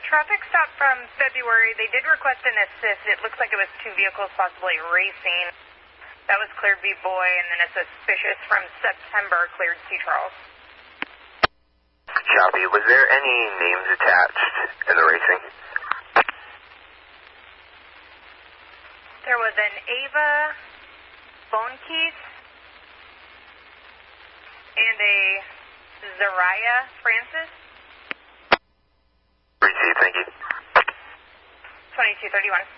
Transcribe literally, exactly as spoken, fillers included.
traffic stop from February. They did request an assist. It looks like it was two vehicles possibly racing. That was cleared B. Boy, and then a suspicious from September cleared C. Charles. Copy. Was there any names attached in the racing? There was an Ava Bonekeith and a Zariah Francis. Received, thank you. twenty-two thirty-one.